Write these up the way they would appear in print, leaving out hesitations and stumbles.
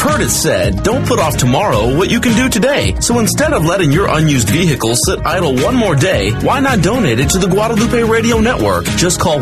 heard it said, don't put off tomorrow what you can do today. So instead of letting your unused vehicle sit idle one more day, why not donate it to the Guadalupe Radio Network? Just call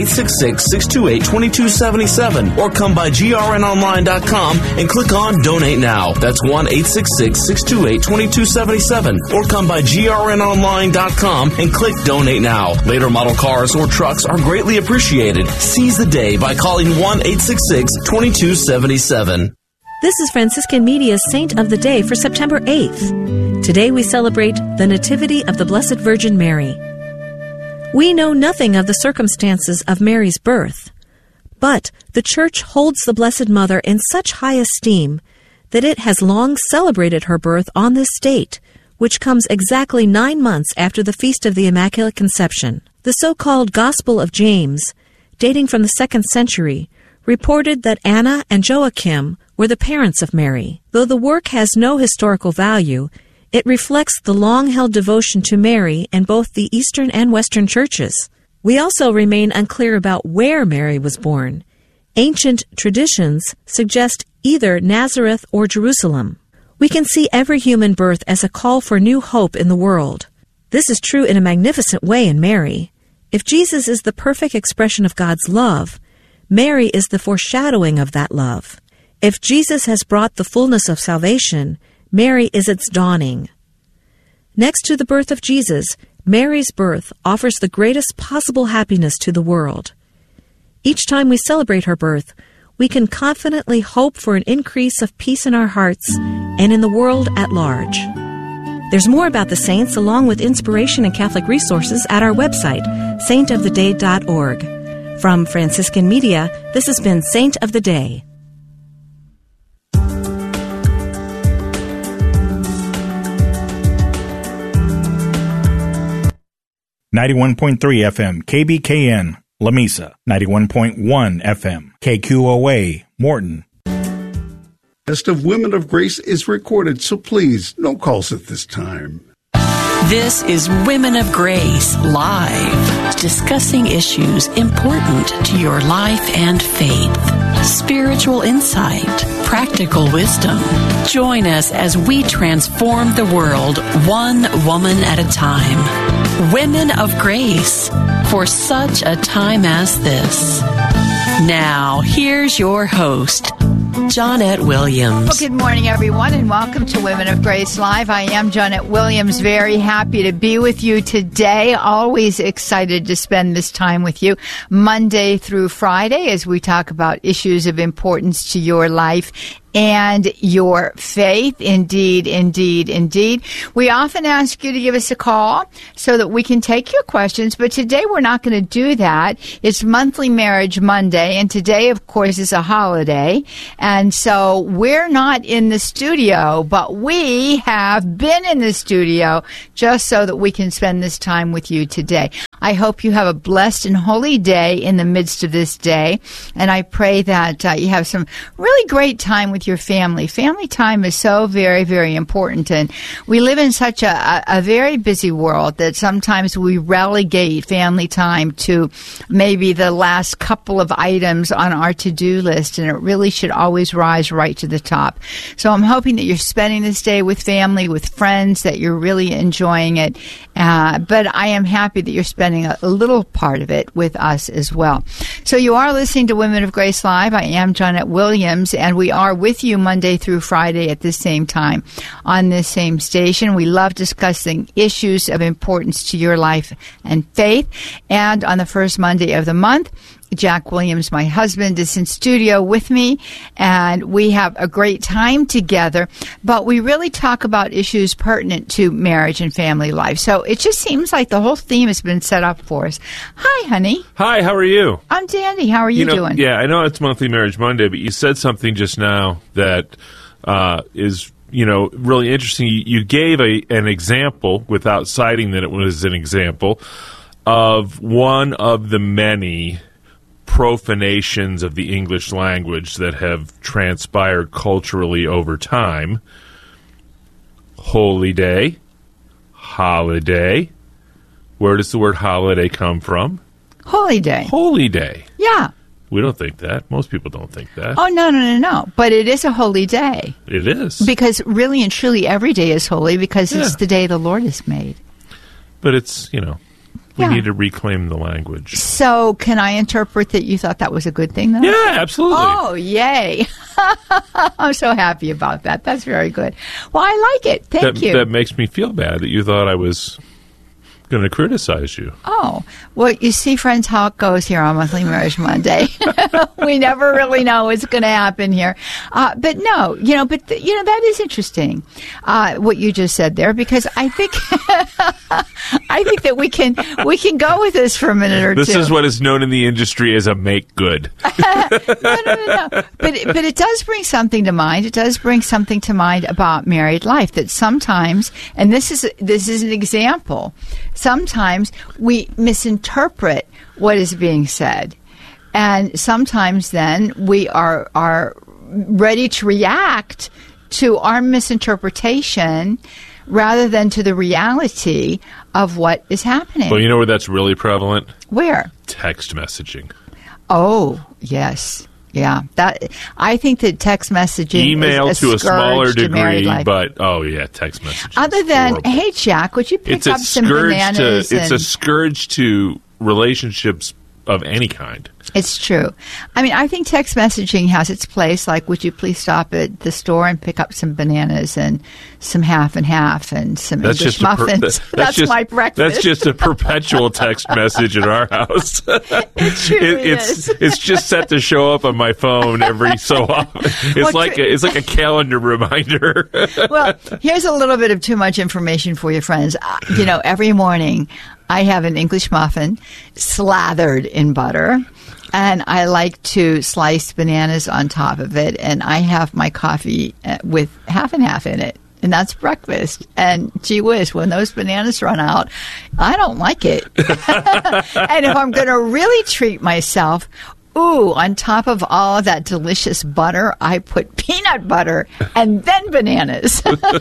1-866-628-2277 or come by grnonline.com and click on Donate Now. That's 1-866-628-2277 or come by grnonline.com and click Donate Now. Later model cars or trucks are greatly appreciated. Seize the day by calling 1-866-2277. This is Franciscan Media's Saint of the Day for September 8th. Today we celebrate the Nativity of the Blessed Virgin Mary. We know nothing of the circumstances of Mary's birth, but the Church holds the Blessed Mother in such high esteem that it has long celebrated her birth on this date, which comes exactly 9 months after the Feast of the Immaculate Conception. The so-called Gospel of James, dating from the 2nd century, reported that Anna and Joachim were the parents of Mary. Though the work has no historical value, it reflects the long-held devotion to Mary in both the Eastern and Western churches. We also remain unclear about where Mary was born. Ancient traditions suggest either Nazareth or Jerusalem. We can see every human birth as a call for new hope in the world. This is true in a magnificent way in Mary. If Jesus is the perfect expression of God's love, Mary is the foreshadowing of that love. If Jesus has brought the fullness of salvation, Mary is its dawning. Next to the birth of Jesus, Mary's birth offers the greatest possible happiness to the world. Each time we celebrate her birth, we can confidently hope for an increase of peace in our hearts and in the world at large. There's more about the saints along with inspiration and Catholic resources at our website, saintoftheday.org. From Franciscan Media, this has been Saint of the Day. .3 FM, KBKN, Lamesa. 91.1 FM, KQOA, Morton. Best of Women of Grace is recorded, so please, no calls at this time. This is Women of Grace Live, discussing issues important to your life and faith. Spiritual insight, practical wisdom. Join us as we transform the world one woman at a time. Women of Grace, for such a time as this. Now, here's your host, Johnette Williams. Well, good morning, everyone, and welcome to Women of Grace Live. I am Johnette Williams, very happy to be with you today. Always excited to spend this time with you, Monday through Friday, as we talk about issues of importance to your life and your faith. Indeed, indeed, indeed. We often ask you to give us a call so that we can take your questions, but today we're not going to do that. It's Monthly Marriage Monday, and today, of course, is a holiday, and so we're not in the studio, but we have been in the studio just so that we can spend this time with you today. I hope you have a blessed and holy day in the midst of this day, and I pray that you have some really great time with your family. Family time is so very, very important, and we live in such a very busy world that sometimes we relegate family time to maybe the last couple of items on our to-do list, and it really should always rise right to the top. So I'm hoping that you're spending this day with family, with friends, that you're really enjoying it, but I am happy that you're spending a little part of it with us as well. So you are listening to Women of Grace Live. I am Johnette Williams, and we are with you Monday through Friday at this same time on this same station. We love discussing issues of importance to your life and faith. And on the first Monday of the month, Jack Williams, my husband, is in studio with me, and we have a great time together, but we really talk about issues pertinent to marriage and family life. So it just seems like the whole theme has been set up for us. Hi, honey. Hi, how are you? I'm dandy. How are you doing? Yeah, I know it's Monthly Marriage Monday, but you said something just now that is really interesting. You gave an example, without citing that it was an example, of one of the many profanations of the English language that have transpired culturally over time. Holy day, holiday. Where does the word holiday come from? Holy day. Holy day. Yeah. We don't think that. Most people don't think that. Oh, no. But it is a holy day. It is. Because really and truly every day is holy because it's the day the Lord has made. But it's, we need to reclaim the language. So can I interpret that you thought that was a good thing, then? Yeah, absolutely. Oh, yay. I'm so happy about that. That's very good. Well, I like it. Thank you. That makes me feel bad that you thought I was going to criticize you. Oh, well, you see, friends, how it goes here on Monthly Marriage Monday. We never really know what's going to happen here. But no, that is interesting, what you just said there, because I think, I think that we can go with this for a minute or two. This is what is known in the industry as a make good. No. But it does bring something to mind. It does bring something to mind about married life that sometimes, and this is an example, sometimes we misinterpret what is being said. And sometimes then we are ready to react to our misinterpretation rather than to the reality of what is happening. Well, you know where that's really prevalent? Where? Text messaging. Oh, yes. Yeah. I think that text messaging email is to a smaller degree, life. But text messaging. Other than, horrible. Hey, Jack, would you pick up some bananas? It's a scourge to relationships of any kind. It's true. I mean, I think text messaging has its place. Like, would you please stop at the store and pick up some bananas and some half and half and some English muffins? That's my breakfast. That's just a perpetual text message in our house. It truly is. It's just set to show up on my phone every so often. It's like a calendar reminder. Well, here's a little bit of too much information for you, friends. Every morning I have an English muffin slathered in butter, and I like to slice bananas on top of it, and I have my coffee with half and half in it, and that's breakfast. And gee whiz, when those bananas run out, I don't like it. And if I'm going to really treat myself, on top of all of that delicious butter, I put peanut butter and then bananas.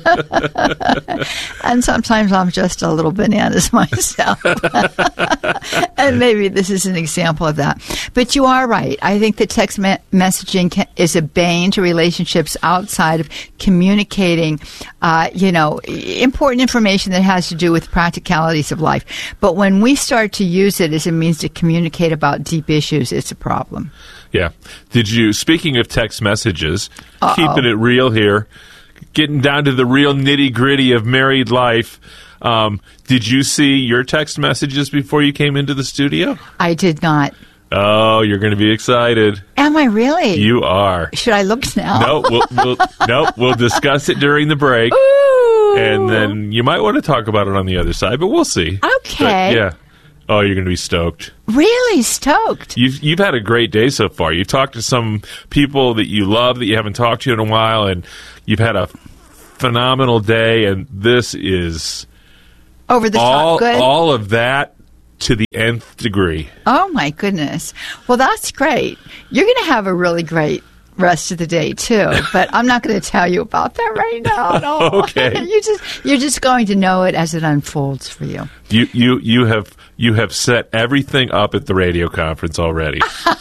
And sometimes I'm just a little bananas myself. And maybe this is an example of that. But you are right. I think that text messaging is a bane to relationships outside of communicating, important information that has to do with practicalities of life. But when we start to use it as a means to communicate about deep issues, it's a problem. Yeah. Speaking of text messages, keeping it real here, getting down to the real nitty-gritty of married life, did you see your text messages before you came into the studio? I did not. Oh, you're going to be excited. Am I really? You are. Should I look now? No, we'll discuss it during the break. Ooh. And then you might want to talk about it on the other side, but we'll see. Okay. But, yeah. Oh, you're going to be stoked. Really stoked. You've had a great day so far. You talked to some people that you love that you haven't talked to in a while, and you've had a phenomenal day, and this is over the top good. All of that to the nth degree. Oh, my goodness. Well, that's great. You're going to have a really great rest of the day too, but I'm not going to tell you about that right now. No. Okay. You're just going to know it as it unfolds for you. You have set everything up at the radio conference already.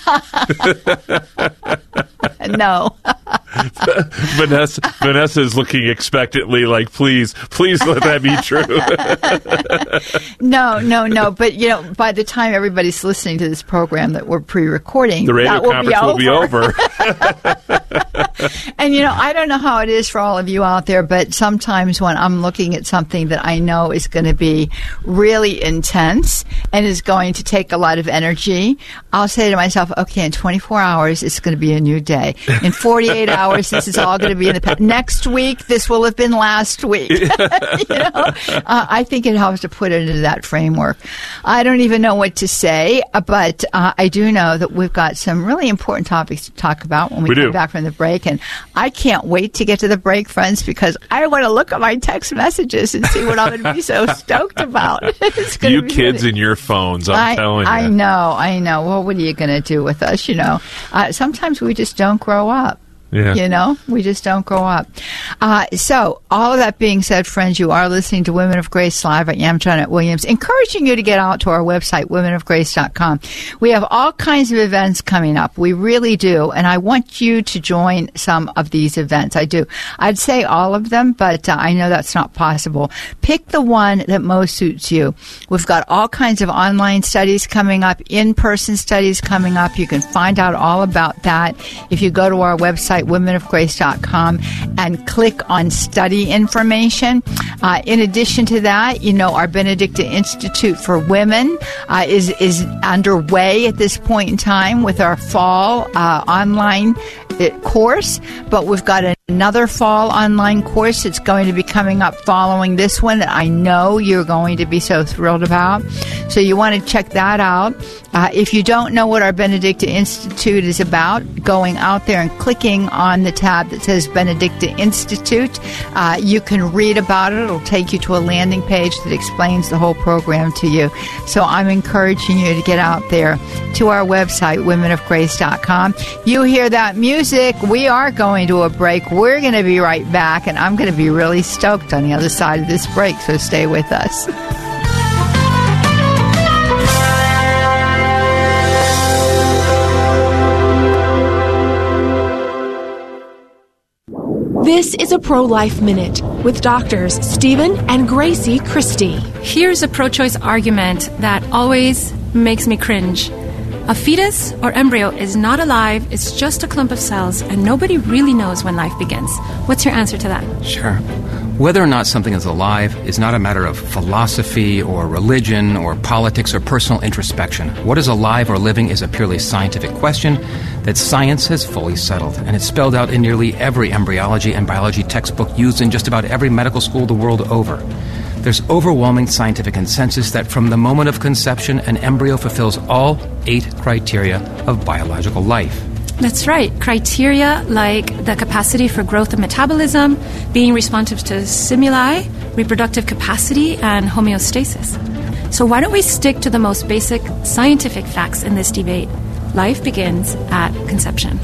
No. Vanessa is looking expectantly like, please let that be true. No. But by the time everybody's listening to this program that we're pre-recording, the radio conference will be over. And I don't know how it is for all of you out there, but sometimes when I'm looking at something that I know is going to be really intense and is going to take a lot of energy, I'll say to myself, okay, in 24 hours, it's going to be a new day. In 48 hours, this is all going to be in the past. Next week, this will have been last week. I think it helps to put it into that framework. I don't even know what to say, but I do know that we've got some really important topics to talk about when we come back from the break. And I can't wait to get to the break, friends, because I want to look at my text messages and see what I'm going to be so stoked about. You kids and your phones, I'm telling you. I know. Well, what are you going to do with us? Sometimes we just don't grow up. Yeah. We just don't grow up. So all of that being said, friends, you are listening to Women of Grace Live. I am Janet Williams, encouraging you to get out to our website, womenofgrace.com. We have all kinds of events coming up. We really do. And I want you to join some of these events. I do. I'd say all of them, but I know that's not possible. Pick the one that most suits you. We've got all kinds of online studies coming up, in-person studies coming up. You can find out all about that if you go to our website, womenofgrace.com, and click on study information. In addition to that, our Benedicta Institute for Women is underway at this point in time with our fall online course, but we've got another fall online course that's going to be coming up following this one that I know you're going to be so thrilled about. So you want to check that out. If you don't know what our Benedicta Institute is about, going out there and clicking on the tab that says Benedicta Institute, you can read about it. It'll take you to a landing page that explains the whole program to you. So I'm encouraging you to get out there to our website, womenofgrace.com. You hear that music, we are going to a break. We're going to be right back, and I'm going to be really stoked on the other side of this break, so stay with us. This is a Pro-Life Minute with doctors Stephen and Gracie Christie. Here's a pro-choice argument that always makes me cringe. A fetus or embryo is not alive, it's just a clump of cells, and nobody really knows when life begins. What's your answer to that? Sure. Whether or not something is alive is not a matter of philosophy or religion or politics or personal introspection. What is alive or living is a purely scientific question that science has fully settled, and it's spelled out in nearly every embryology and biology textbook used in just about every medical school the world over. There's overwhelming scientific consensus that from the moment of conception, an embryo fulfills all 8 criteria of biological life. That's right. Criteria like the capacity for growth and metabolism, being responsive to stimuli, reproductive capacity, and homeostasis. So why don't we stick to the most basic scientific facts in this debate? Life begins at conception.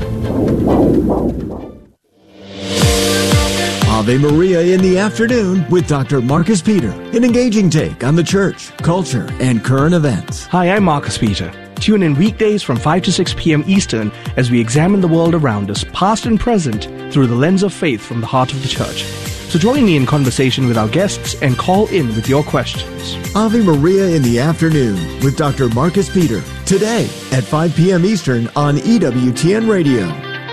Ave Maria in the afternoon with Dr. Marcus Peter, an engaging take on the church, culture, and current events. Hi, I'm Marcus Peter. Tune in weekdays from 5 to 6 p.m. Eastern as we examine the world around us, past and present, through the lens of faith from the heart of the church. So join me in conversation with our guests and call in with your questions. Ave Maria in the afternoon with Dr. Marcus Peter, today at 5 p.m. Eastern on EWTN Radio.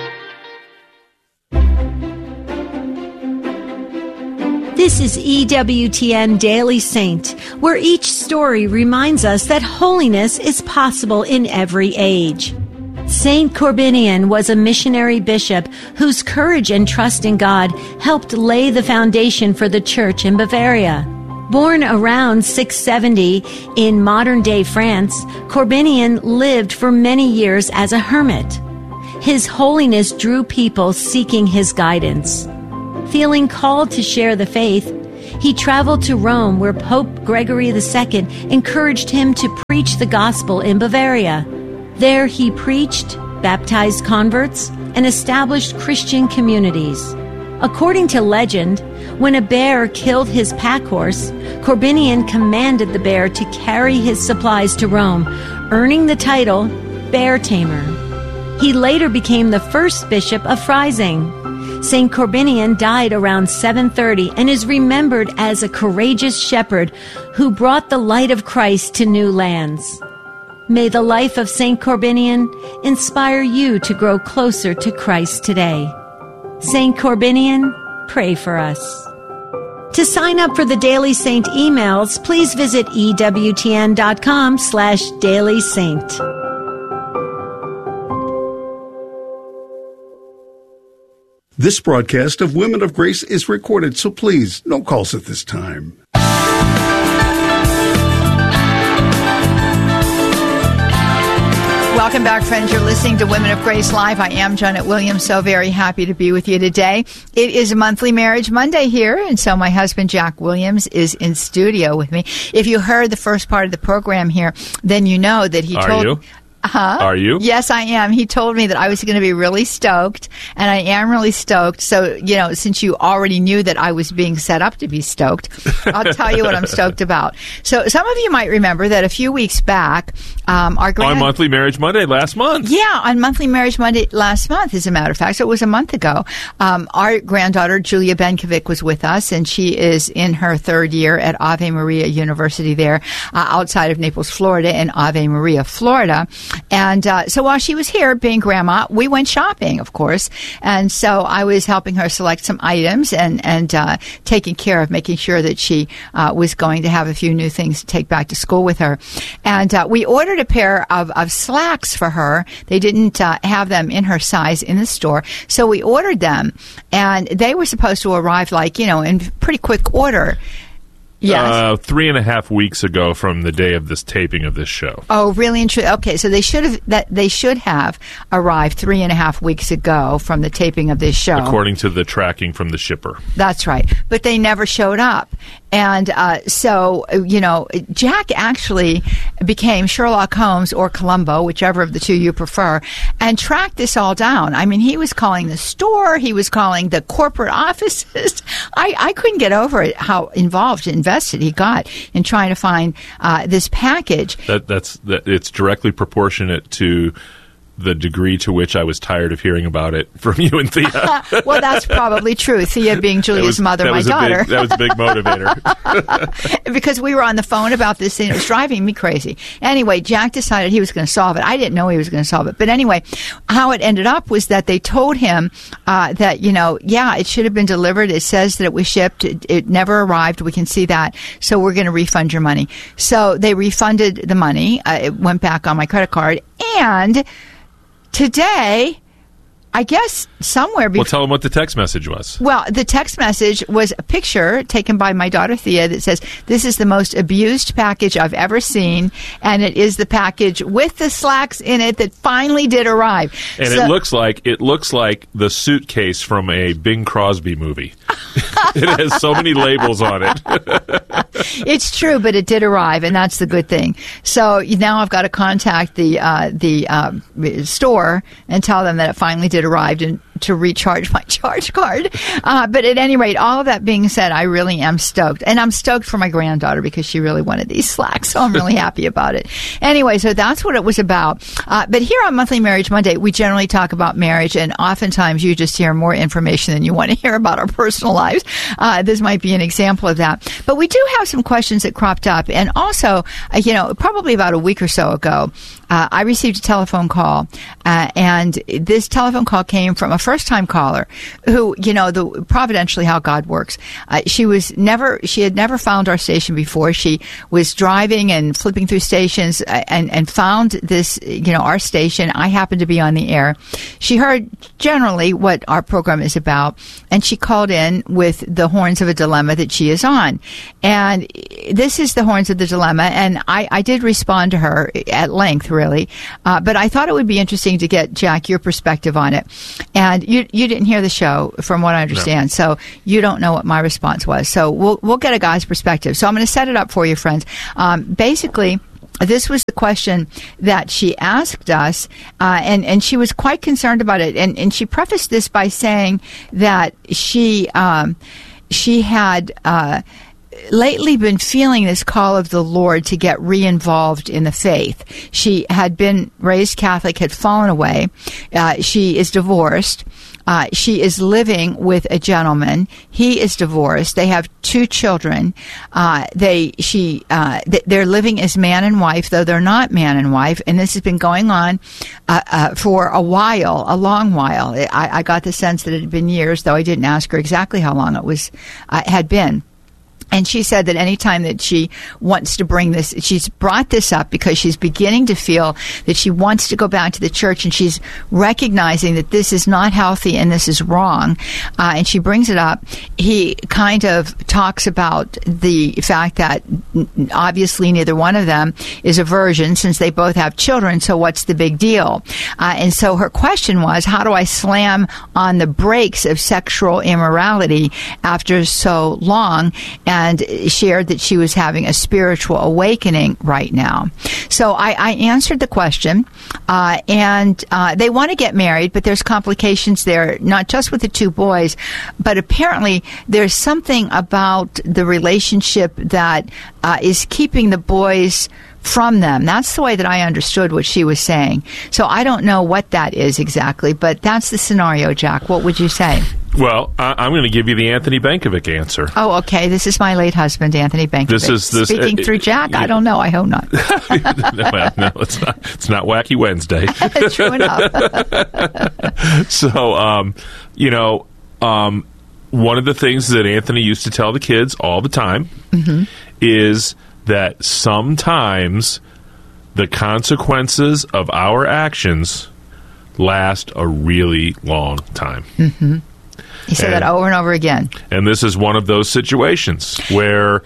This is EWTN Daily Saint, where each story reminds us that holiness is possible in every age. Saint Corbinian was a missionary bishop whose courage and trust in God helped lay the foundation for the church in Bavaria. Born around 670 in modern-day France, Corbinian lived for many years as a hermit. His holiness drew people seeking his guidance. Feeling called to share the faith, he traveled to Rome, where Pope Gregory II encouraged him to preach the gospel in Bavaria. There he preached, baptized converts, and established Christian communities. According to legend, when a bear killed his pack horse, Corbinian commanded the bear to carry his supplies to Rome, earning the title Bear Tamer. He later became the first bishop of Freising. St. Corbinian died around 730 and is remembered as a courageous shepherd who brought the light of Christ to new lands. May the life of St. Corbinian inspire you to grow closer to Christ today. St. Corbinian, pray for us. To sign up for the Daily Saint emails, please visit EWTN.com/dailysaint. This broadcast of Women of Grace is recorded, so please, no calls at this time. Welcome back, friends. You're listening to Women of Grace Live. I am Janet Williams, so very happy to be with you today. It is Monthly Marriage Monday here, and so my husband, Jack Williams, is in studio with me. If you heard the first part of the program here, then you know that he told... Are you? Are you? Yes, I am. He told me that I was going to be really stoked, and I am really stoked. So, since you already knew that I was being set up to be stoked, I'll tell you what I'm stoked about. So, some of you might remember that a few weeks back, on Monthly Marriage Monday last month. Yeah, on Monthly Marriage Monday last month, as a matter of fact. So, it was a month ago. Our granddaughter, Julia Benkovic, was with us, and she is in her third year at Ave Maria University there outside of Naples, Florida, in Ave Maria, Florida. And so while she was here being grandma, we went shopping, of course. And so I was helping her select some items and taking care of making sure that she was going to have a few new things to take back to school with her. And we ordered a pair of slacks for her. They didn't have them in her size in the store. So we ordered them, and they were supposed to arrive in pretty quick order. Yes. 3.5 weeks ago from the day of this taping of this show. Oh, really and truly. Okay, so they should have arrived 3.5 weeks ago from the taping of this show, according to the tracking from the shipper. That's right, but they never showed up. And so, Jack actually became Sherlock Holmes or Columbo, whichever of the two you prefer, and tracked this all down. I mean, he was calling the store. He was calling the corporate offices. I couldn't get over it, how invested he got in trying to find this package. It's directly proportionate to the degree to which I was tired of hearing about it from you and Thea. Well, that's probably true. Thea being Julia's mother, my daughter. That was a big motivator. Because we were on the phone about this thing. It was driving me crazy. Anyway, Jack decided he was going to solve it. I didn't know he was going to solve it. But anyway, how it ended up was that they told him that, it should have been delivered. It says that it was shipped. It never arrived. We can see that. So we're going to refund your money. So they refunded the money. It went back on my credit card. And today, I guess somewhere... Well, tell them what the text message was. Well, the text message was a picture taken by my daughter Thea that says, "This is the most abused package I've ever seen, and it is the package with the slacks in it that finally did arrive." And it looks like the suitcase from a Bing Crosby movie. It has so many labels on it. It's true, but it did arrive, and that's the good thing. So now I've got to contact the store and tell them that it finally did arrive and to recharge my charge card. But at any rate, all of that being said, I really am stoked. And I'm stoked for my granddaughter because she really wanted these slacks, so I'm really happy about it. Anyway, so that's what it was about. But here on Monthly Marriage Monday, we generally talk about marriage, and oftentimes you just hear more information than you want to hear about our personal lives. This might be an example of that. But we do have some questions that cropped up. And also, probably about a week or so ago, I received a telephone call, and this telephone call came from a first-time caller who, providentially how God works. She had never found our station before. She was driving and flipping through stations and found this, our station. I happened to be on the air. She heard generally what our program is about, and she called in with the horns of a dilemma that she is on. And this is the horns of the dilemma, and I did respond to her at length, really. But I thought it would be interesting to get, Jack, your perspective on it. And you didn't hear the show, from what I understand, so you don't know what my response was. So we'll get a guy's perspective. So I'm going to set it up for you, friends. Basically, this was the question that she asked us, and she was quite concerned about it. And she prefaced this by saying that she had lately been feeling this call of the Lord to get re-involved in the faith. She had been raised Catholic, had fallen away. She is divorced. She is living with a gentleman. He is divorced. They have 2 children. They're living as man and wife, though they're not man and wife. And this has been going on for a while, a long while. I got the sense that it had been years, though I didn't ask her exactly how long it had been. And she said that anytime that she wants to bring this, she's brought this up because she's beginning to feel that she wants to go back to the church, and she's recognizing that this is not healthy and this is wrong. And she brings it up. He kind of talks about the fact that obviously neither one of them is a virgin since they both have children, so what's the big deal? And so her question was, how do I slam on the brakes of sexual immorality after so long? and shared that she was having a spiritual awakening right now. So I answered the question, and they want to get married, but there's complications there, not just with the two boys, but apparently there's something about the relationship that is keeping the boys from them. That's the way that I understood what she was saying. So I don't know what that is exactly, but that's the scenario, Jack. What would you say? Well, I'm going to give you the Anthony Bankovic answer. Oh, okay. This is my late husband, Anthony Bankovic. This is speaking through Jack. I don't know. I hope not. No, it's not. It's not Wacky Wednesday. True enough. So, one of the things that Anthony used to tell the kids all the time is that sometimes the consequences of our actions last a really long time. He said that over and over again. And this is one of those situations where,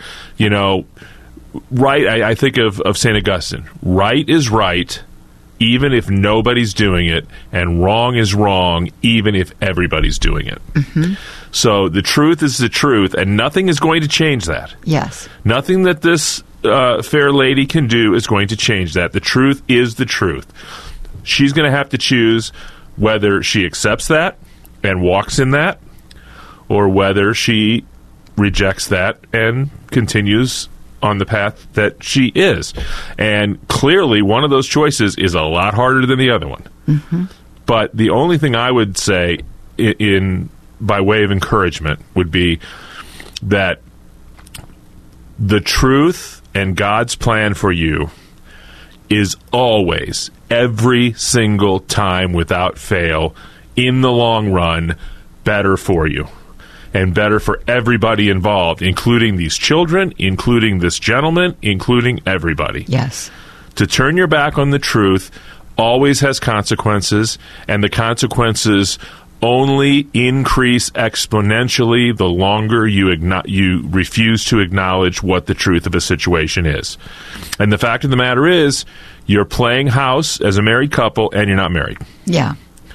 right, I think of St. Augustine. Right is right, even if nobody's doing it, and wrong is wrong, even if everybody's doing it. So the truth is the truth, and nothing is going to change that. Yes. Nothing that this fair lady can do is going to change that. The truth is the truth. She's going to have to choose whether she accepts that and walks in that, or whether she rejects that and continues on the path that she is. And clearly, one of those choices is a lot harder than the other one. But the only thing I would say by way of encouragement would be that the truth and God's plan for you is always, every single time without fail, in the long run, better for you. And better for everybody involved, including these children, including this gentleman, including everybody. Yes. To turn your back on the truth always has consequences, and the consequences only increase exponentially the longer you refuse to acknowledge what the truth of a situation is. And the fact of the matter is, you're playing house as a married couple, and you're not married. Yeah.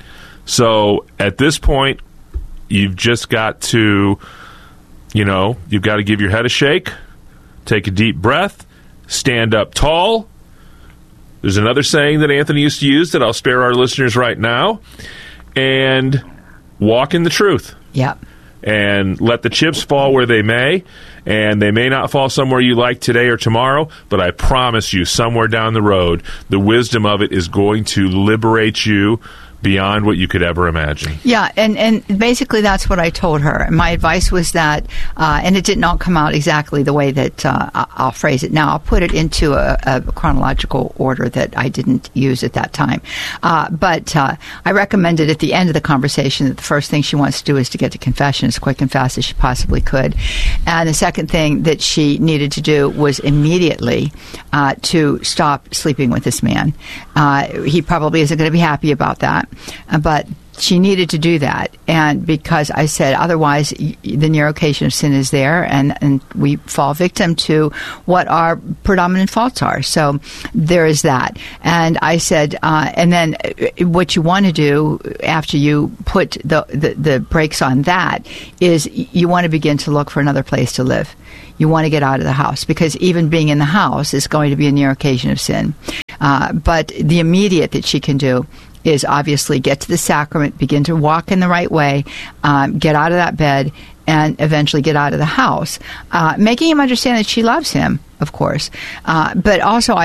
So at this point, you've just got to, you've got to give your head a shake, take a deep breath, stand up tall. There's another saying that Anthony used to use that I'll spare our listeners right now, and walk in the truth. Yeah. And let the chips fall where they may, and they may not fall somewhere you like today or tomorrow, but I promise you, somewhere down the road, the wisdom of it is going to liberate you beyond what you could ever imagine. Yeah, and basically that's what I told her. My advice was that, and it did not come out exactly the way that I'll phrase it now. I'll put it into a chronological order that I didn't use at that time. But I recommended at the end of the conversation that the first thing she wants to do is to get to confession as quick and fast as she possibly could. And the second thing that she needed to do was immediately to stop sleeping with this man. He probably isn't going to be happy about that. But she needed to do that, and because I said otherwise the near occasion of sin is there, and we fall victim to what our predominant faults are. So there is that. And I said, and then what you want to do after you put the brakes on that is you want to begin to look for another place to live. You want to get out of the house, because even being in the house is going to be a near occasion of sin. But the immediate that she can do is obviously get to the sacrament, begin to walk in the right way, get out of that bed, and eventually get out of the house, making him understand that she loves him, of course. But also,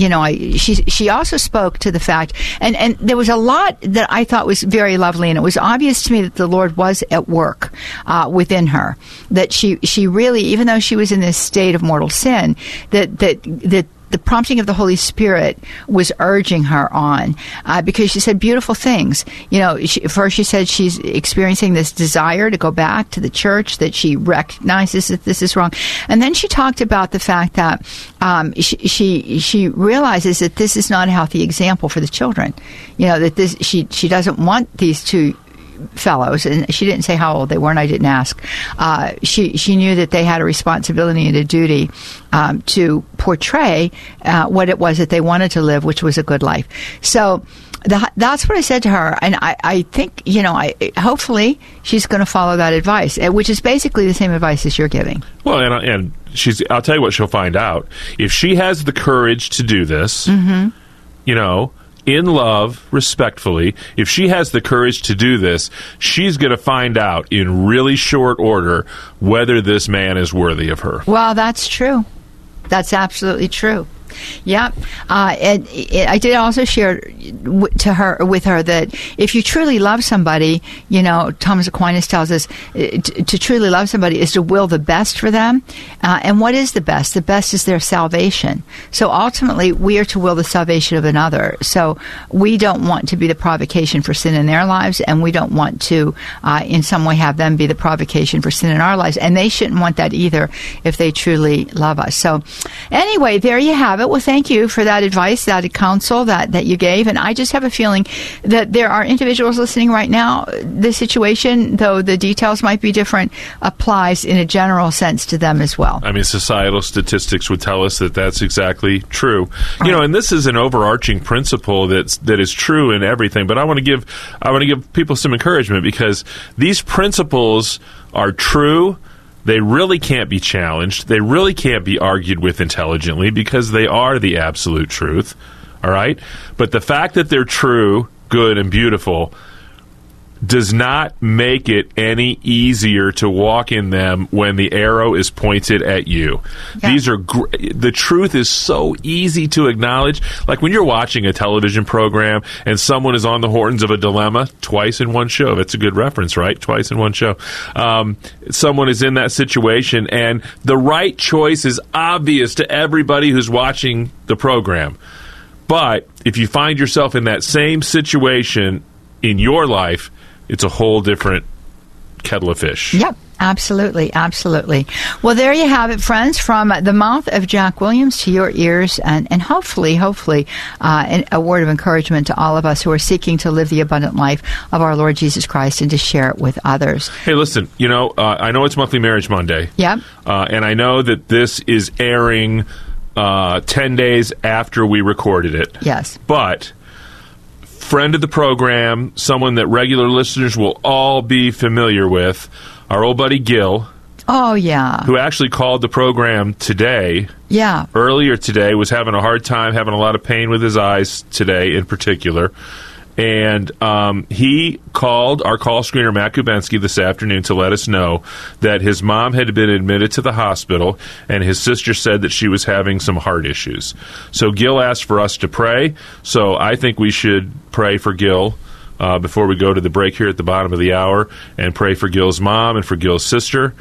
she also spoke to the fact, and there was a lot that I thought was very lovely, and it was obvious to me that the Lord was at work within her. That she really, even though she was in this state of mortal sin, that the prompting of the Holy Spirit was urging her on, because she said beautiful things. First she said she's experiencing this desire to go back to the church, that she recognizes that this is wrong. And then she talked about the fact that she realizes that this is not a healthy example for the children. That she doesn't want these two fellows, and she didn't say how old they were, and I didn't ask. She knew that they had a responsibility and a duty to portray what it was that they wanted to live, which was a good life. So That's what I said to her, and I think, hopefully she's going to follow that advice, which is basically the same advice as you're giving. Well, and I'll tell you what she'll find out. If she has the courage to do this, in love, respectfully, if she has the courage to do this, she's going to find out in really short order whether this man is worthy of her. Well, that's true. That's absolutely true. Yeah, I did also share with her that if you truly love somebody, Thomas Aquinas tells us to truly love somebody is to will the best for them. And what is the best? The best is their salvation. So ultimately, we are to will the salvation of another. So we don't want to be the provocation for sin in their lives, and we don't want to, in some way, have them be the provocation for sin in our lives. And they shouldn't want that either if they truly love us. So anyway, there you have it. Well, thank you for that advice, that counsel that you gave. And I just have a feeling that there are individuals listening right now. The situation, though the details might be different, applies in a general sense to them as well. I mean, societal statistics would tell us that that's exactly true. Right. And this is an overarching principle that is true in everything. But I want to give people some encouragement, because these principles are true. They really can't be challenged. They really can't be argued with intelligently, because they are the absolute truth, all right? But the fact that they're true, good, and beautiful does not make it any easier to walk in them when the arrow is pointed at you. Yeah. The truth is so easy to acknowledge. Like when you're watching a television program and someone is on the horns of a dilemma twice in one show. That's a good reference, right? Twice in one show. Someone is in that situation, and the right choice is obvious to everybody who's watching the program. But if you find yourself in that same situation in your life, it's a whole different kettle of fish. Yep, absolutely, absolutely. Well, there you have it, friends, from the mouth of Jack Williams to your ears, and hopefully, a word of encouragement to all of us who are seeking to live the abundant life of our Lord Jesus Christ and to share it with others. Hey, listen, I know it's Monthly Marriage Monday. Yep. And I know that this is airing 10 days after we recorded it. Yes. But friend of the program, someone that regular listeners will all be familiar with, our old buddy Gil. Oh, yeah. Who actually called the program today. Yeah. Earlier today, was having a hard time, having a lot of pain with his eyes today in particular. And he called our call screener, Matt Kubensky, this afternoon to let us know that his mom had been admitted to the hospital, and his sister said that she was having some heart issues. So Gil asked for us to pray. So I think we should pray for Gil before we go to the break here at the bottom of the hour, and pray for Gil's mom and for Gil's sister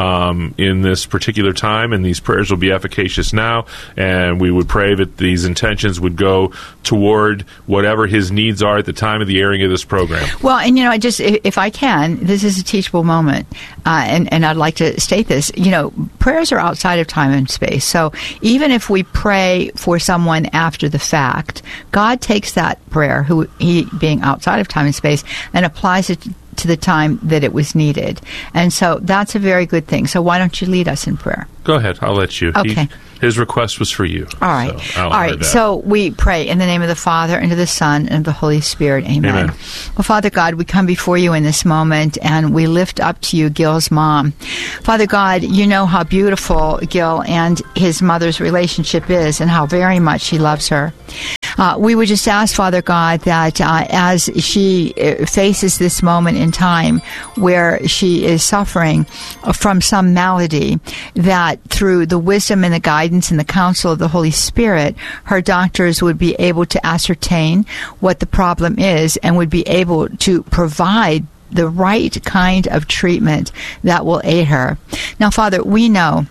in this particular time, and these prayers will be efficacious now, and we would pray that these intentions would go toward whatever his needs are at the time of the airing of this program. Well, and I just, if I can, this is a teachable moment, and I'd like to state this, prayers are outside of time and space, so even if we pray for someone after the fact, God takes that prayer, he being outside of time and space, and applies it to the time that it was needed. And so that's a very good thing. So why don't you lead us in prayer? Go ahead. I'll let you. Okay. His request was for you. All right. So all right. So we pray in the name of the Father, and of the Son, and of the Holy Spirit. Amen. Well, Father God, we come before you in this moment, and we lift up to you Gil's mom. Father God, you know how beautiful Gil and his mother's relationship is, and how very much she loves her. We would just ask, Father God, that as she faces this moment in time where she is suffering from some malady, that through the wisdom and the guidance and the counsel of the Holy Spirit, her doctors would be able to ascertain what the problem is and would be able to provide the right kind of treatment that will aid her. Now, Father, we know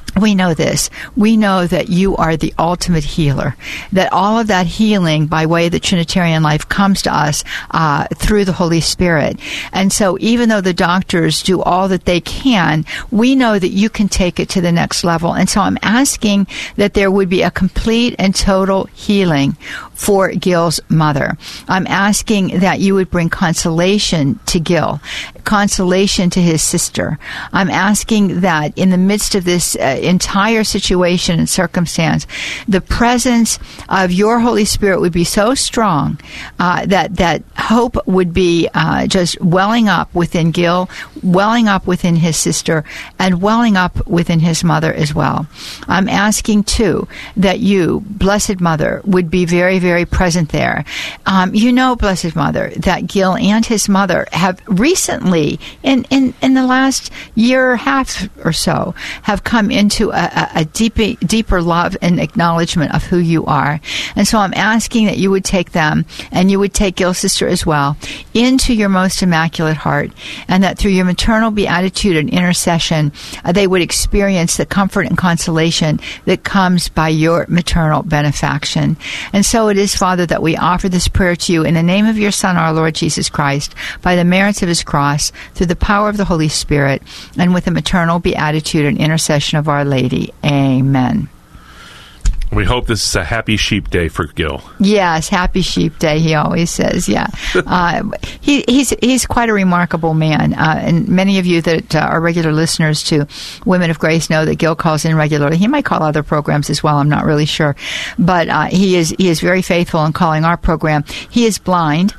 this. We know that you are the ultimate healer, that all of that healing by way of the Trinitarian life comes to us through the Holy Spirit. And so even though the doctors do all that they can, we know that you can take it to the next level. And so I'm asking that there would be a complete and total healing for Gil's mother. I'm asking that you would bring consolation to Gil, consolation to his sister. I'm asking that in the midst of this entire situation and circumstance, the presence of your Holy Spirit would be so strong that hope would be just welling up within Gil, welling up within his sister, and welling up within his mother as well. I'm asking, too, that you, Blessed Mother, would be very, very present there. Blessed Mother, that Gil and his mother have recently, in the last year or half or so, have come into a deeper love and acknowledgement of who you are. And so I'm asking that you would take them, and you would take Gil's sister as well, into your most immaculate heart, and that through your maternal beatitude and intercession, they would experience the comfort and consolation that comes by your maternal benefaction. And so it is, Father, that we offer this prayer to you in the name of your Son, our Lord Jesus Christ, by the merits of his cross, through the power of the Holy Spirit, and with the maternal beatitude and intercession of Our Lady. Amen. We hope this is a happy sheep day for Gil. Yes, happy sheep day, he always says, yeah. He's quite a remarkable man, and many of you that are regular listeners to Women of Grace know that Gil calls in regularly. He might call other programs as well, I'm not really sure. But he is very faithful in calling our program. He is blind,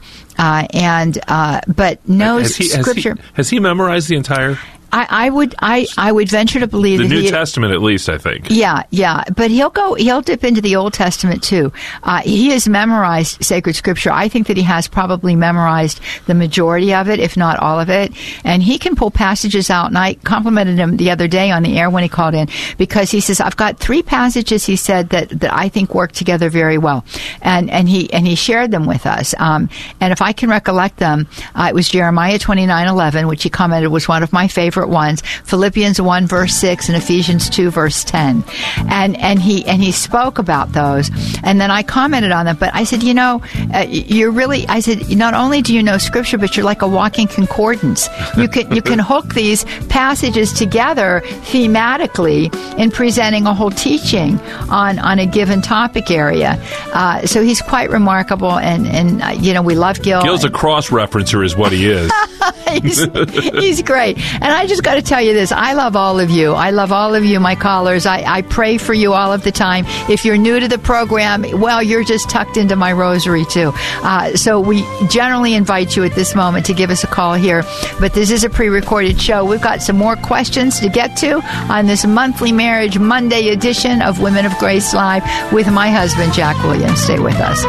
but knows Scripture. Has he memorized the entire... I would venture to believe the that New Testament, at least, I think. Yeah, but he'll dip into the Old Testament too. He has memorized sacred Scripture. I think that he has probably memorized the majority of it, if not all of it. And he can pull passages out. And I complimented him the other day on the air when he called in, because he says, I've got 3 passages, he said, that I think work together very well. And he shared them with us. And if I can recollect them, it was Jeremiah 29:11, which he commented was one of my favorite ones, Philippians 1 verse 6 and Ephesians 2 verse 10, and he spoke about those, and then I commented on them. But I said, I said, not only do you know Scripture, but you're like a walking concordance. You can hook these passages together thematically in presenting a whole teaching on a given topic area. So he's quite remarkable, and we love Gil. Gil's a cross-referencer is what he is. He's great. And I just got to tell you this. I love all of you. I love all of you, my callers. I pray for you all of the time. If you're new to the program, well, you're just tucked into my rosary, too. So we generally invite you at this moment to give us a call here. But this is a pre-recorded show. We've got some more questions to get to on this monthly Marriage Monday edition of Women of Grace Live with my husband, Jack Williams. Stay with us.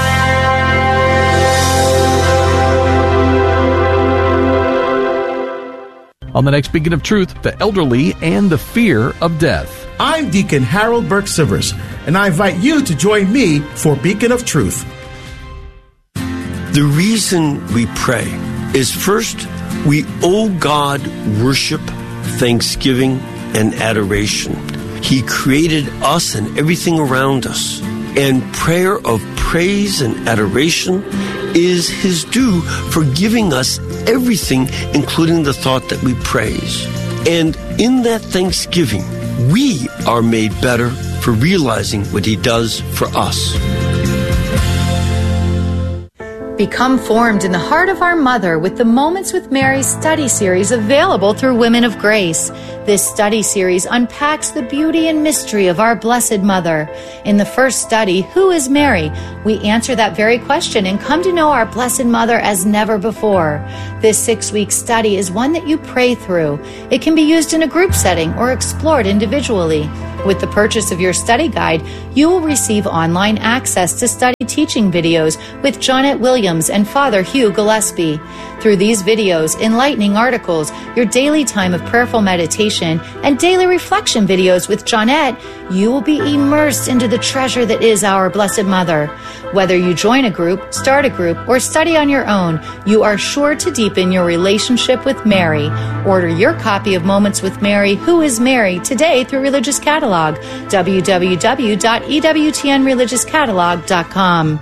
On the next Beacon of Truth, the elderly and the fear of death. I'm Deacon Harold Burke Sivers, and I invite you to join me for Beacon of Truth. The reason we pray is, first, we owe God worship, thanksgiving, and adoration. He created us and everything around us, and prayer of praise and adoration is his due for giving us everything, including the thought that we praise. And in that thanksgiving, we are made better for realizing what he does for us. Become formed in the heart of our mother with the Moments with Mary study series available through Women of Grace. This study series unpacks the beauty and mystery of our Blessed Mother. In the first study, Who is Mary? We answer that very question and come to know our Blessed Mother as never before. This 6-week study is one that you pray through. It can be used in a group setting or explored individually. With the purchase of your study guide, you will receive online access to study teaching videos with Jonette Williams and Father Hugh Gillespie. Through these videos, enlightening articles, your daily time of prayerful meditation, and daily reflection videos with Jonette, you will be immersed into the treasure that is our Blessed Mother. Whether you join a group, start a group, or study on your own, you are sure to deepen your relationship with Mary. Order your copy of Moments with Mary, Who is Mary, today through Religious Catalog, www.ewtnreligiouscatalog.com.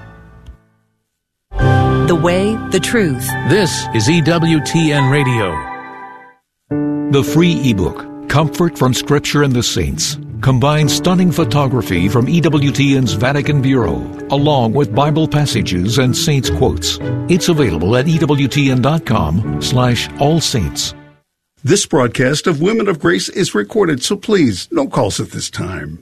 The Way, the Truth. This is EWTN Radio. The free ebook, Comfort from Scripture and the Saints, combines stunning photography from EWTN's Vatican Bureau, along with Bible passages and saints' quotes. It's available at EWTN.com/allsaints. This broadcast of Women of Grace is recorded, so please, no calls at this time.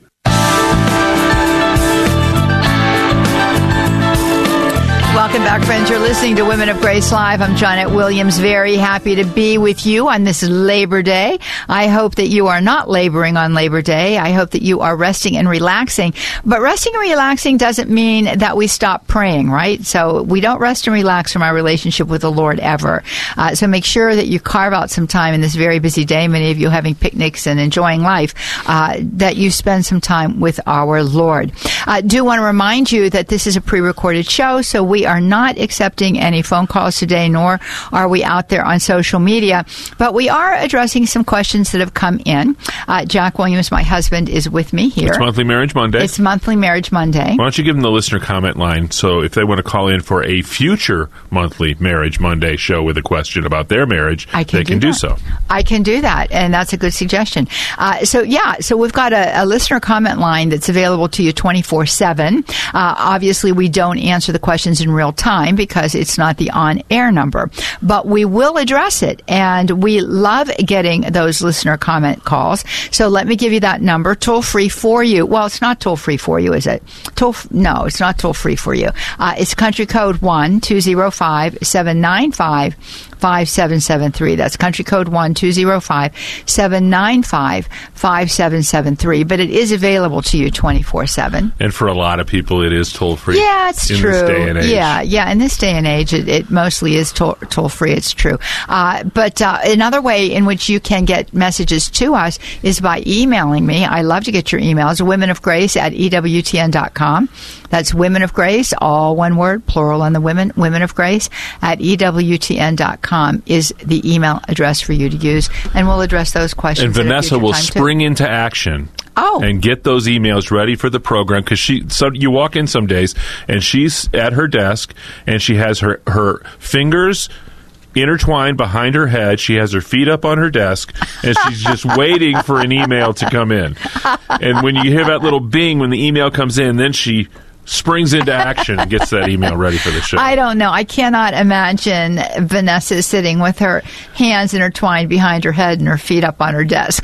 Welcome back, friends. You're listening to Women of Grace Live. I'm Janet Williams. Very happy to be with you on this Labor Day. I hope that you are not laboring on Labor Day. I hope that you are resting and relaxing. But resting and relaxing doesn't mean that we stop praying, right? So we don't rest and relax from our relationship with the Lord ever. So make sure that you carve out some time in this very busy day, many of you having picnics and enjoying life, that you spend some time with our Lord. Do want to remind you that this is a pre-recorded show, so we are not accepting any phone calls today, nor are we out there on social media, but we are addressing some questions that have come in. Jack Williams, my husband, is with me here. It's Monthly Marriage Monday. It's Monthly Marriage Monday. Why don't you give them the listener comment line, so if they want to call in for a future Monthly Marriage Monday show with a question about their marriage, they can do so. I can do that, and that's a good suggestion. So we've got a listener comment line that's available to you 24/7. Obviously, we don't answer the questions in real time because it's not the on-air number, but we will address it, and we love getting those listener comment calls. So let me give you that number, toll-free for you. Well, it's not toll-free for you, is it? No, it's not toll-free for you. It's country code 1-205-795-5773. That's country code 1-205-795-5773. But it is available to you 24/7. And for a lot of people, it is toll-free. Yeah, it's true. In this day and age. Yeah. In this day and age, it mostly is toll-free. It's true. But another way in which you can get messages to us is by emailing me. I love to get your emails. womenofgrace@ewtn.com. That's Women of Grace, all one word, plural on the women. Women of Grace @ewtn.com is the email address for you to use, and we'll address those questions. And Vanessa will spring into action. And get those emails ready for the program, because you walk in some days and she's at her desk and she has her fingers intertwined behind her head. She has her feet up on her desk, and she's just waiting for an email to come in. And when you hear that little bing when the email comes in, then she springs into action and gets that email ready for the show. I don't know. I cannot imagine Vanessa sitting with her hands intertwined behind her head and her feet up on her desk.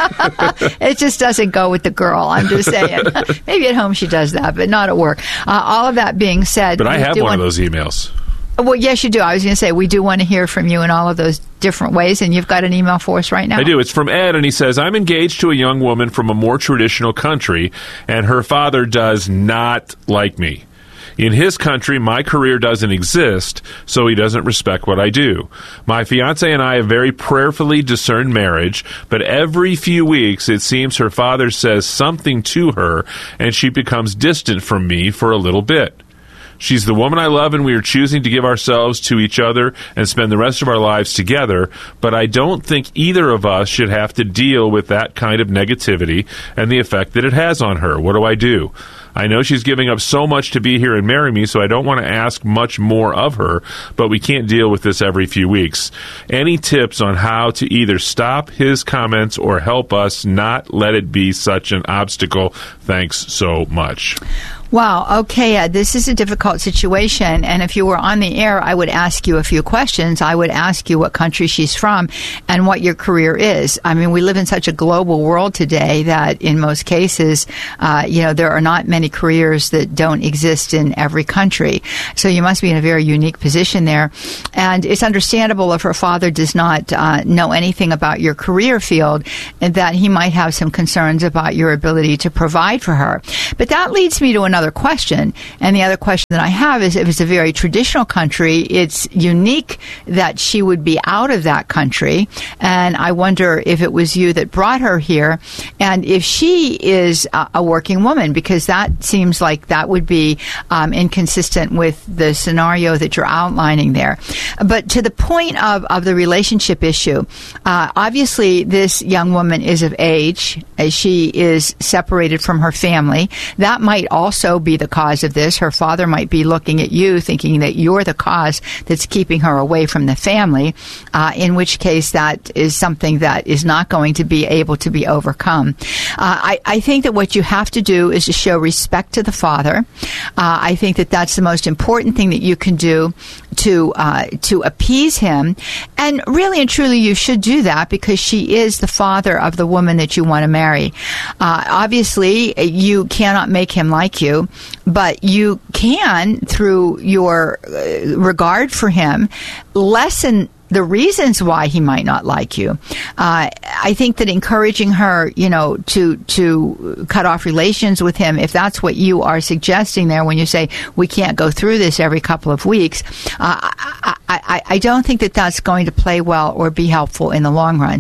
It just doesn't go with the girl. I'm just saying. Maybe at home she does that, but not at work. All of that being said... But I have one of those emails. Well, yes, you do. I was going to say, we do want to hear from you in all of those different ways, and you've got an email for us right now. I do. It's from Ed, and he says, I'm engaged to a young woman from a more traditional country, and her father does not like me. In his country, my career doesn't exist, so he doesn't respect what I do. My fiancé and I have very prayerfully discerned marriage, but every few weeks it seems her father says something to her, and she becomes distant from me for a little bit. She's the woman I love, and we are choosing to give ourselves to each other and spend the rest of our lives together, but I don't think either of us should have to deal with that kind of negativity and the effect that it has on her. What do I do? I know she's giving up so much to be here and marry me, so I don't want to ask much more of her, but we can't deal with this every few weeks. Any tips on how to either stop his comments or help us not let it be such an obstacle? Thanks so much. Wow. Okay, Ed, this is a difficult situation, and if you were on the air, I would ask you a few questions. I would ask you what country she's from and what your career is. I mean, we live in such a global world today that in most cases, there are not many careers that don't exist in every country. So you must be in a very unique position there. And it's understandable if her father does not know anything about your career field, and that he might have some concerns about your ability to provide for her. But that leads me to another question, and the other question that I have is, if it's a very traditional country, it's unique that she would be out of that country, and I wonder if it was you that brought her here, and if she is a working woman, because that seems like that would be inconsistent with the scenario that you're outlining there. But to the point of the relationship issue, obviously this young woman is of age. She is separated from her family. That might also also be the cause of this. Her father might be looking at you thinking that you're the cause that's keeping her away from the family, in which case that is something that is not going to be able to be overcome. I think that what you have to do is to show respect to the father. I think that that's the most important thing that you can do to appease him. And really and truly, you should do that because she is the father of the woman that you want to marry. Obviously, you cannot make him like you, but you can, through your regard for him, lessen the reasons why he might not like you. I think that encouraging her, to cut off relations with him, if that's what you are suggesting there when you say we can't go through this every couple of weeks, I don't think that that's going to play well or be helpful in the long run.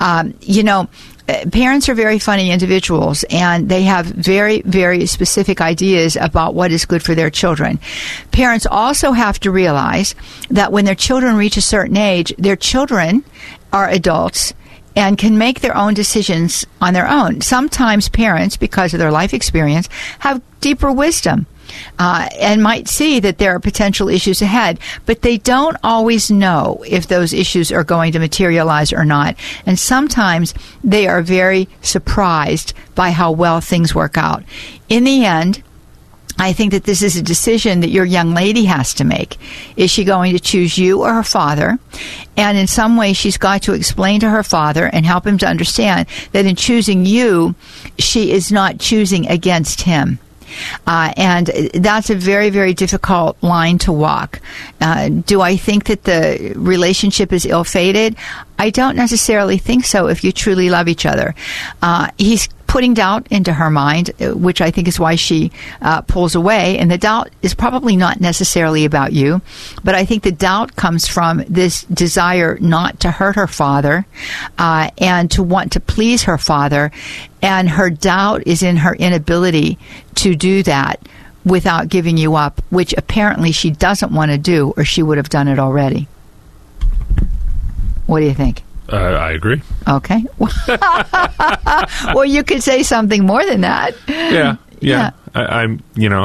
Parents are very funny individuals, and they have very, very specific ideas about what is good for their children. Parents also have to realize that when their children reach a certain age, their children are adults and can make their own decisions on their own. Sometimes parents, because of their life experience, have deeper wisdom. And might see that there are potential issues ahead, but they don't always know if those issues are going to materialize or not. And sometimes they are very surprised by how well things work out. In the end, I think that this is a decision that your young lady has to make. Is she going to choose you or her father? And in some way, she's got to explain to her father and help him to understand that in choosing you, she is not choosing against him. And that's a very, very difficult line to walk. Do I think that the relationship is ill-fated? I don't necessarily think so if you truly love each other. He's putting doubt into her mind, which I think is why she pulls away. And the doubt is probably not necessarily about you, but I think the doubt comes from this desire not to hurt her father and to want to please her father. And her doubt is in her inability to do that without giving you up, which apparently she doesn't want to do, or she would have done it already. What do you think? I agree. Okay. Well, you could say something more than that. Yeah. I'm.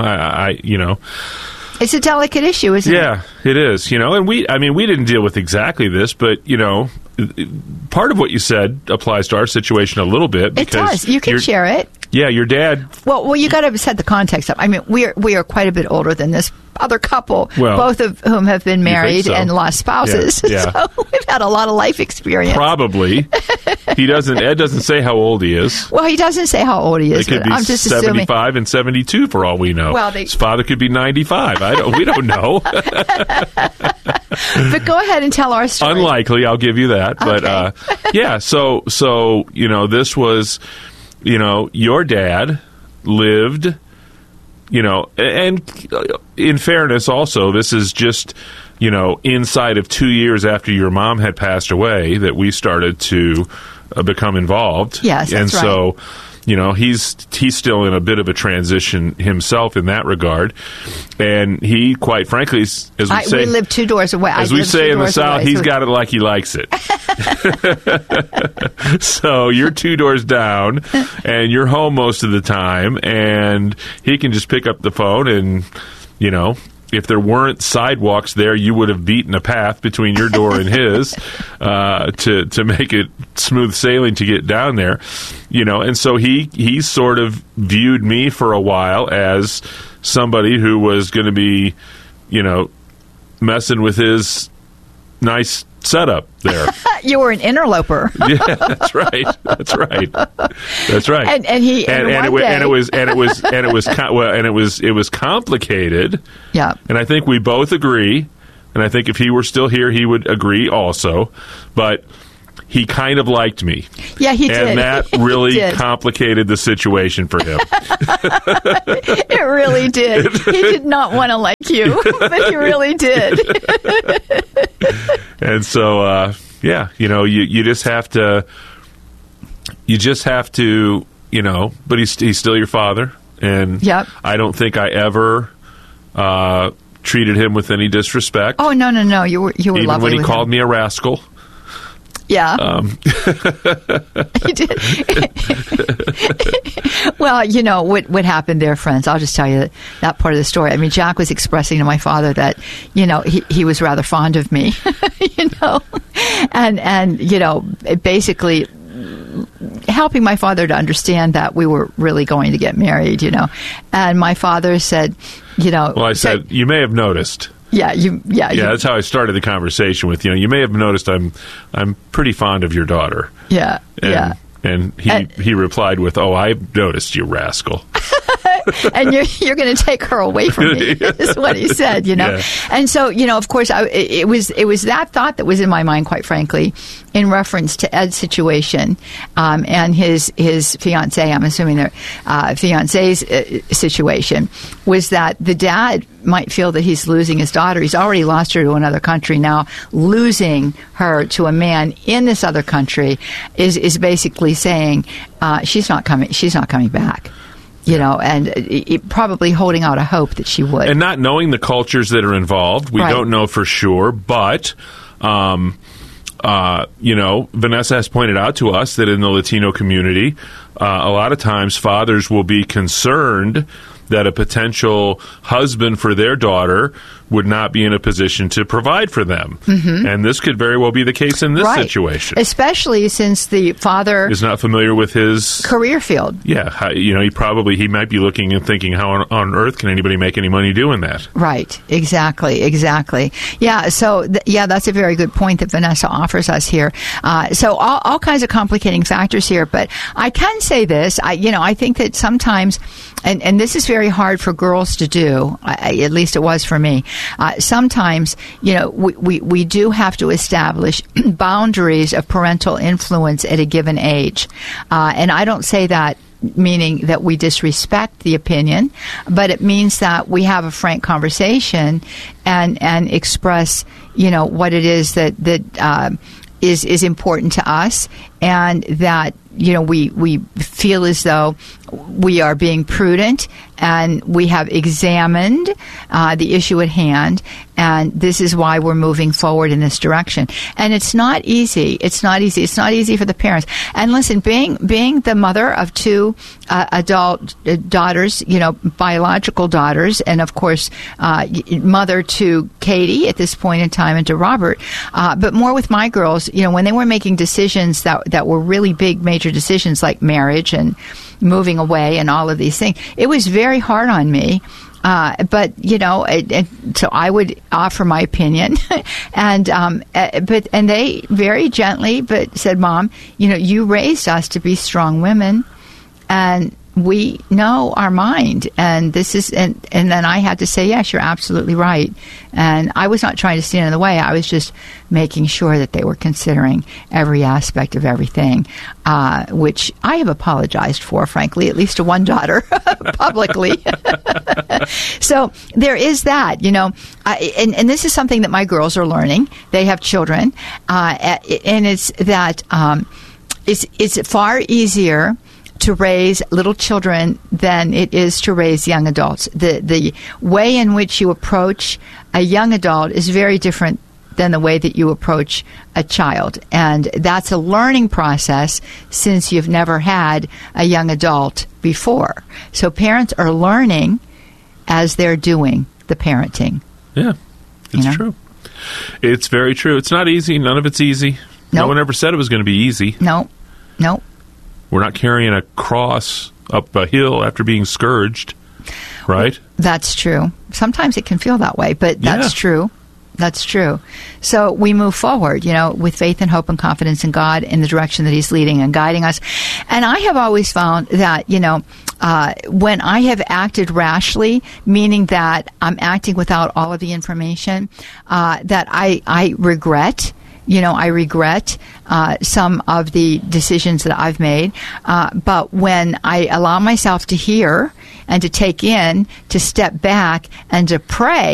It's a delicate issue, isn't it? Yeah, it is. And we didn't deal with exactly this, but part of what you said applies to our situation a little bit. It does. You can share it. Yeah, your dad. Well, you got to set the context up. I mean, we are quite a bit older than this other couple, both of whom have been married and lost spouses. Yeah. So we've had a lot of life experience. Probably. Ed doesn't say how old he is. Well, he doesn't say how old he is. It could be I'm just 75 assuming. and 72 for all we know. Well, his father could be 95. We don't know. But go ahead and tell our story. Unlikely, I'll give you that. Okay. But so this was, your dad lived, and in fairness also, this is just, inside of 2 years after your mom had passed away that we started to become involved. Yes, that's right. So, he's still in a bit of a transition himself in that regard. And he, quite frankly, as we say... We live 2 doors away. As we say in the South, he's got it like he likes it. So you're 2 doors down, and you're home most of the time, and he can just pick up the phone and, if there weren't sidewalks there, you would have beaten a path between your door and his to make it smooth sailing to get down there, And so he sort of viewed me for a while as somebody who was going to be, messing with his nice setup there. You were an interloper. Yeah, that's right. And he it was complicated. Yeah. And I think we both agree, and I think if he were still here, he would agree also. But he kind of liked me. Yeah, he did. And that really complicated the situation for him. It really did. He did not want to like you, but he really did. And so, you just have to, but he's still your father. And yep. I don't think I ever treated him with any disrespect. Oh, no. You were even lovely when he with called him. me a rascal. Yeah. He did. Well, you know, what happened there, friends, I'll just tell you that part of the story. I mean, Jack was expressing to my father that, you know, he was rather fond of me, you know, and, you know, basically helping my father to understand that we were really going to get married, you know. And my father said, you know. Well, I said, you may have noticed. Yeah, that's how I started the conversation with, you know, you may have noticed I'm pretty fond of your daughter. Yeah, And he replied with, "Oh, I noticed, you rascal." And you're going to take her away from me, is what he said, you know. Yeah. And so, you know, of course, it was that thought that was in my mind, quite frankly, in reference to Ed's situation and his fiancée, I'm assuming their fiancée's situation, was that the dad might feel that he's losing his daughter. He's already lost her to another country. Now losing her to a man in this other country is basically saying she's not coming back. You know, and probably holding out a hope that she would. And not knowing the cultures that are involved, we don't know for sure, but, you know, Vanessa has pointed out to us that in the Latino community, a lot of times fathers will be concerned that a potential husband for their daughter would not be in a position to provide for them. Mm-hmm. And this could very well be the case in this situation. Especially since the father is not familiar with his career field. Yeah, you know, he might be looking and thinking, how on earth can anybody make any money doing that? Right, exactly. Yeah, so that's a very good point that Vanessa offers us here. So all kinds of complicating factors here, but I can say this, I think that sometimes, and this is very hard for girls to do, at least it was for me. Sometimes, you know, we do have to establish boundaries of parental influence at a given age. And I don't say that meaning that we disrespect the opinion, but it means that we have a frank conversation and express, you know, what it is that is important to us, and that, you know, we feel as though we are being prudent and we have examined the issue at hand, and this is why we're moving forward in this direction. And it's not easy. It's not easy for the parents. And listen, being the mother of two adult daughters, you know, biological daughters, and of course, mother to Katie at this point in time and to Robert, but more with my girls, you know, when they were making decisions that were really big, major decisions like marriage and moving away and all of these things, it was very hard on me. But, you know, so I would offer my opinion and they very gently, but said, Mom, you know, you raised us to be strong women, and we know our mind, and this is, and then I had to say, yes, you're absolutely right. And I was not trying to stand in the way. I was just making sure that they were considering every aspect of everything, which I have apologized for, frankly, at least to one daughter publicly. So there is that, you know, and this is something that my girls are learning. They have children, and it's that it's far easier to raise little children than it is to raise young adults. The way in which you approach a young adult is very different than the way that you approach a child. And that's a learning process since you've never had a young adult before. So parents are learning as they're doing the parenting. Yeah, it's true. It's very true. It's not easy. None of it's easy. Nope. No one ever said it was going to be easy. No. We're not carrying a cross up a hill after being scourged, right? That's true. Sometimes it can feel that way, but that's true. That's true. So we move forward, you know, with faith and hope and confidence in God in the direction that He's leading and guiding us. And I have always found that, you know, when I have acted rashly, meaning that I'm acting without all of the information, that I regret. You know, I regret some of the decisions that I've made. But when I allow myself to hear and to take in, to step back and to pray